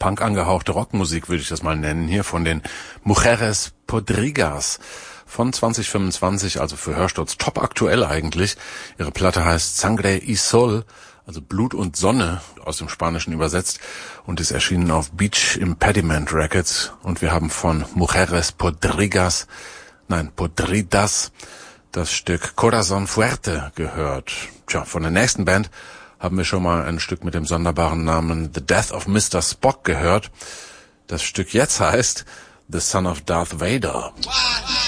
Punk angehauchte Rockmusik, würde ich das mal nennen, hier von den Mujeres Podrigas von 2025, also für Hörsturz top aktuell eigentlich. Ihre Platte heißt Sangre y Sol, also Blut und Sonne, aus dem Spanischen übersetzt, und ist erschienen auf Beach Impediment Records. Und wir haben von Mujeres Podridas das Stück Corazón Fuerte gehört. Tja, von der nächsten Band haben wir schon mal ein Stück mit dem sonderbaren Namen The Death of Mr. Spock gehört. Das Stück jetzt heißt The Son of Darth Vader. 1,